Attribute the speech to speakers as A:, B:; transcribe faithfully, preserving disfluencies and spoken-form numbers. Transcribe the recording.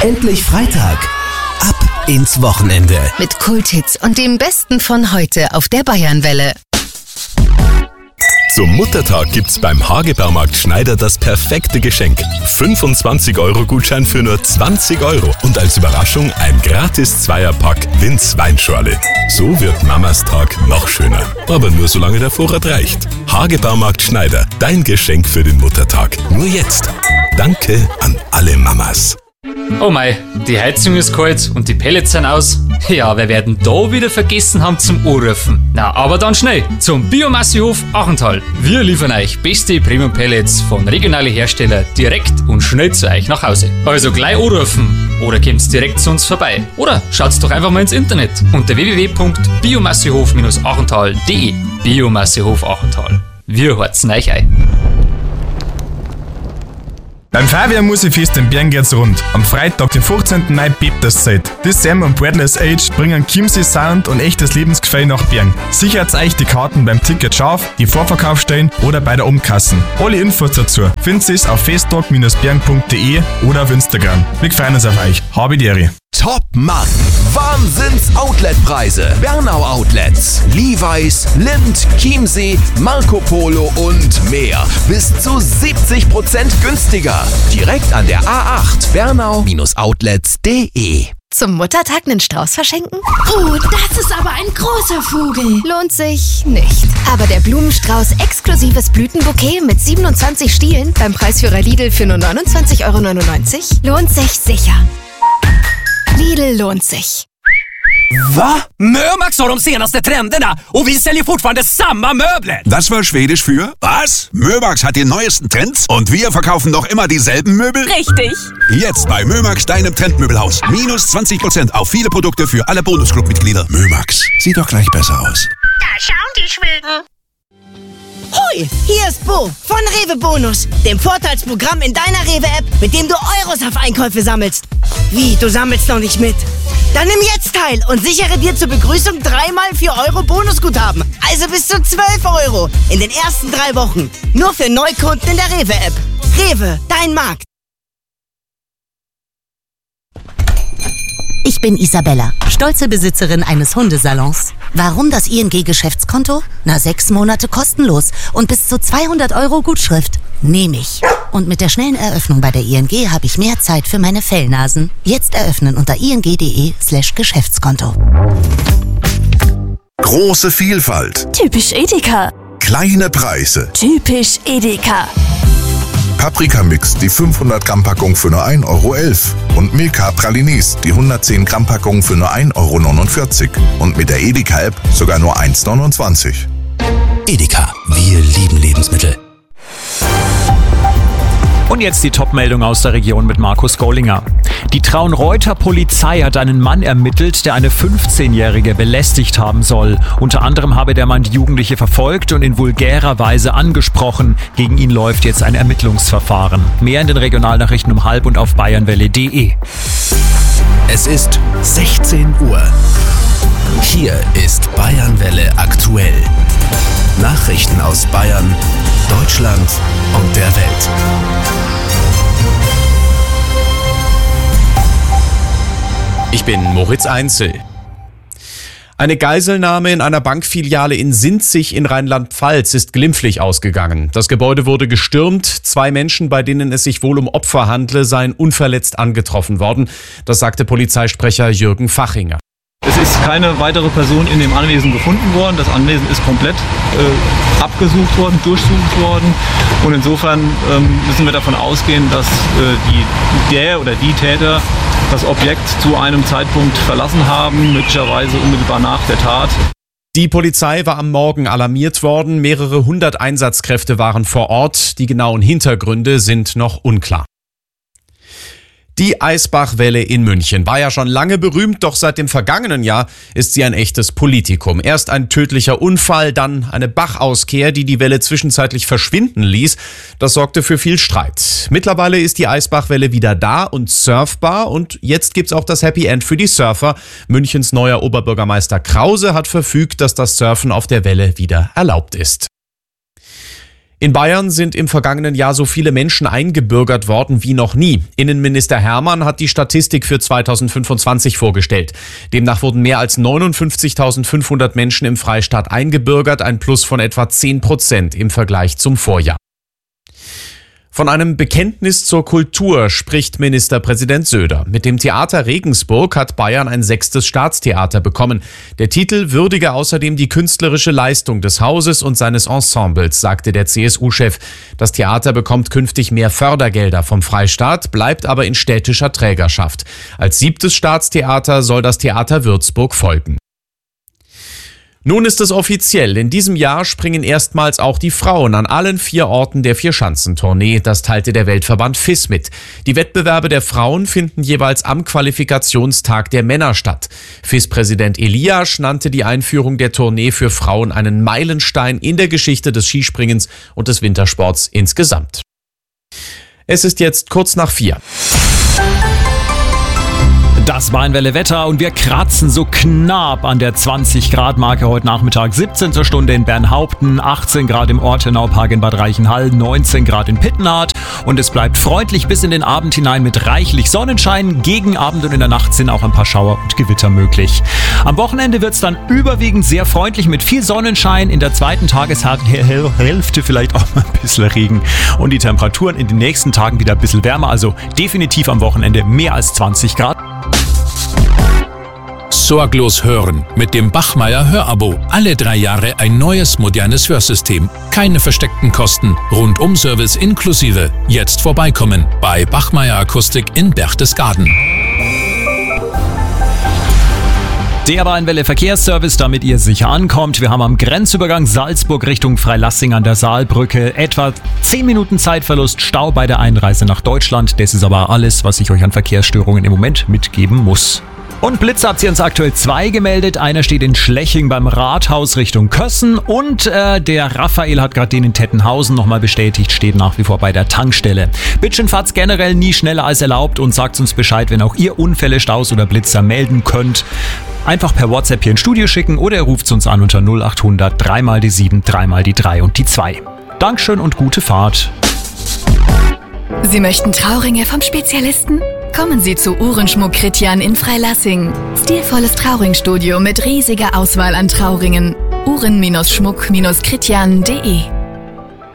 A: Endlich Freitag. Ab ins Wochenende.
B: Mit Kulthits und dem Besten von heute auf der Bayernwelle.
C: Zum Muttertag gibt's beim Hagebaumarkt Schneider das perfekte Geschenk. fünfundzwanzig Euro Gutschein für nur zwanzig Euro. Und als Überraschung ein gratis Zweierpack Winz Weinschorle. So wird Mamas Tag noch schöner. Aber nur solange der Vorrat reicht. Hagebaumarkt Schneider, dein Geschenk für den Muttertag. Nur jetzt. Danke an alle Mamas.
D: Oh mei, die Heizung ist kalt und die Pellets sind aus. Ja, wir werden da wieder vergessen haben zum Anrufen. Na, aber dann schnell zum Biomassehof Achental. Wir liefern euch beste Premium-Pellets von regionalen Herstellern direkt und schnell zu euch nach Hause. Also gleich anrufen oder kommt's direkt zu uns vorbei. Oder schaut's doch einfach mal ins Internet unter w w w punkt biomassehof achental punkt d e. Biomassehof Achental. Wir horzen euch ein.
E: Beim Feuerwehrmusikfest in Bern geht's rund. Am Freitag, den fünfzehnten Mai, bebt das Zeit. Das Sam und Bradley's Age bringen Chiemsee Sound und echtes Lebensgefühl nach Bern. Sichert euch die Karten beim Ticket scharf, die Vorverkauf stellen oder bei der Umkassen. Alle Infos dazu findet ihr auf facebook bern punkt d e oder auf Instagram. Wir freuen uns auf euch. Habe die Ehre.
A: Top Mann. Wahnsinns-Outlet-Preise. Bernau Outlets, Levi's, Lindt, Chiemsee, Marco Polo und mehr. Bis zu siebzig Prozent günstiger. Direkt an der A acht. Bernau Outlets punkt d e.
B: Zum Muttertag einen Strauß verschenken?
F: Oh, das ist aber ein großer Vogel.
B: Lohnt sich nicht. Aber der Blumenstrauß exklusives Blütenbouquet mit siebenundzwanzig Stielen beim Preisführer Lidl für nur neunundzwanzig Euro neunundneunzig lohnt sich sicher. Lidl lohnt sich.
G: Va? Mömax har de senaste trenderna och vi säljer fortfarande samma möbler.
H: Das war Schwedisch für was? Mömax hat die neuesten Trends und wir verkaufen noch immer dieselben Möbel?
F: Richtig.
H: Jetzt bei Mömax, deinem Trendmöbelhaus. Minus zwanzig Prozent auf viele Produkte für alle Bonusclub-Mitglieder. Mömax, sieht doch gleich besser aus.
F: Da schauen die Schweden.
I: Hoi, hier ist Bo von Rewe Bonus, dem Vorteilsprogramm in deiner Rewe-App, mit dem du Euros auf Einkäufe sammelst. Wie, du sammelst noch nicht mit? Dann nimm jetzt teil und sichere dir zur Begrüßung dreimal vier Euro Bonusguthaben. Also bis zu zwölf Euro in den ersten drei Wochen. Nur für Neukunden in der Rewe-App. Rewe, dein Markt.
J: Ich bin Isabella, stolze Besitzerin eines Hundesalons. Warum das I N G-Geschäftskonto? Na, sechs Monate kostenlos und bis zu zweihundert Euro Gutschrift. Nehme ich. Und mit der schnellen Eröffnung bei der I N G habe ich mehr Zeit für meine Fellnasen. Jetzt eröffnen unter ing punkt d e slash Geschäftskonto.
H: Große Vielfalt.
F: Typisch Edeka.
H: Kleine Preise.
F: Typisch Edeka.
H: Paprika-Mix, die fünfhundert Gramm Packung für nur ein Euro elf. Und Milka Pralines, die hundertzehn Gramm Packung für nur ein Euro neunundvierzig. Und mit der Edeka-App sogar nur eins neunundzwanzig.
A: Edeka, wir lieben Lebensmittel.
K: Und jetzt die Top-Meldung aus der Region mit Markus Gollinger. Die Traunreuther Polizei hat einen Mann ermittelt, der eine fünfzehnjährige belästigt haben soll. Unter anderem habe der Mann die Jugendliche verfolgt und in vulgärer Weise angesprochen. Gegen ihn läuft jetzt ein Ermittlungsverfahren. Mehr in den Regionalnachrichten um halb und auf bayernwelle punkt de.
A: Es ist sechzehn Uhr. Hier ist Bayernwelle aktuell. Nachrichten aus Bayern, Deutschland und der Welt.
L: Ich bin Moritz Einzel. Eine Geiselnahme in einer Bankfiliale in Sinzig in Rheinland-Pfalz ist glimpflich ausgegangen. Das Gebäude wurde gestürmt. Zwei Menschen, bei denen es sich wohl um Opfer handle, seien unverletzt angetroffen worden. Das sagte Polizeisprecher Jürgen Fachinger.
M: Es ist keine weitere Person in dem Anwesen gefunden worden. Das Anwesen ist komplett äh, abgesucht worden, durchsucht worden. Und insofern ähm, müssen wir davon ausgehen, dass äh, die, der oder die Täter das Objekt zu einem Zeitpunkt verlassen haben, möglicherweise unmittelbar nach der Tat.
L: Die Polizei war am Morgen alarmiert worden. Mehrere hundert Einsatzkräfte waren vor Ort. Die genauen Hintergründe sind noch unklar. Die Eisbachwelle in München war ja schon lange berühmt, doch seit dem vergangenen Jahr ist sie ein echtes Politikum. Erst ein tödlicher Unfall, dann eine Bachauskehr, die die Welle zwischenzeitlich verschwinden ließ. Das sorgte für viel Streit. Mittlerweile ist die Eisbachwelle wieder da und surfbar und jetzt gibt's auch das Happy End für die Surfer. Münchens neuer Oberbürgermeister Krause hat verfügt, dass das Surfen auf der Welle wieder erlaubt ist. In Bayern sind im vergangenen Jahr so viele Menschen eingebürgert worden wie noch nie. Innenminister Hermann hat die Statistik für zweitausendfünfundzwanzig vorgestellt. Demnach wurden mehr als neunundfünfzigtausendfünfhundert Menschen im Freistaat eingebürgert, ein Plus von etwa zehn Prozent im Vergleich zum Vorjahr. Von einem Bekenntnis zur Kultur spricht Ministerpräsident Söder. Mit dem Theater Regensburg hat Bayern ein sechstes Staatstheater bekommen. Der Titel würdige außerdem die künstlerische Leistung des Hauses und seines Ensembles, sagte der C S U-Chef. Das Theater bekommt künftig mehr Fördergelder vom Freistaat, bleibt aber in städtischer Trägerschaft. Als siebtes Staatstheater soll das Theater Würzburg folgen. Nun ist es offiziell. In diesem Jahr springen erstmals auch die Frauen an allen vier Orten der Vierschanzentournee. Das teilte der Weltverband F I S mit. Die Wettbewerbe der Frauen finden jeweils am Qualifikationstag der Männer statt. F I S-Präsident Eliasch nannte die Einführung der Tournee für Frauen einen Meilenstein in der Geschichte des Skispringens und des Wintersports insgesamt. Es ist jetzt kurz nach vier.
K: Das war ein Welle-Wetter und wir kratzen so knapp an der zwanzig Grad Marke heute Nachmittag. siebzehnte Stunde in Bernhaupten, achtzehn Grad im Ortenau-Park in Bad Reichenhall, neunzehn Grad in Pittenhardt und es bleibt freundlich bis in den Abend hinein mit reichlich Sonnenschein. Gegen Abend und in der Nacht sind auch ein paar Schauer und Gewitter möglich. Am Wochenende wird es dann überwiegend sehr freundlich mit viel Sonnenschein. In der zweiten Tageshälfte vielleicht auch mal ein bisschen Regen und die Temperaturen in den nächsten Tagen wieder ein bisschen wärmer. Also definitiv am Wochenende mehr als zwanzig Grad.
N: Sorglos hören mit dem Bachmeier Hörabo. Alle drei Jahre ein neues, modernes Hörsystem. Keine versteckten Kosten. Rundum-Service inklusive. Jetzt vorbeikommen bei Bachmeier Akustik in Berchtesgaden.
K: Der Welle Verkehrsservice, damit ihr sicher ankommt. Wir haben am Grenzübergang Salzburg Richtung Freilassing an der Saalbrücke etwa zehn Minuten Zeitverlust, Stau bei der Einreise nach Deutschland. Das ist aber alles, was ich euch an Verkehrsstörungen im Moment mitgeben muss. Und Blitze habt ihr uns aktuell zwei gemeldet. Einer steht in Schleching beim Rathaus Richtung Kössen und äh, der Raphael hat gerade den in Tettenhausen nochmal bestätigt, steht nach wie vor bei der Tankstelle. Bitteschön fahrt's generell nie schneller als erlaubt und sagt uns Bescheid, wenn auch ihr Unfälle, Staus oder Blitzer melden könnt. Einfach per WhatsApp hier ins Studio schicken oder ihr ruft uns an unter null achthundert drei mal die sieben, drei mal die drei und die zwei. Dankeschön und gute Fahrt.
B: Sie möchten Trauringe vom Spezialisten? Kommen Sie zu Uhrenschmuck Kritjan in Freilassing. Stilvolles Trauringstudio mit riesiger Auswahl an Trauringen. uhren Schmuck Kritjan punkt de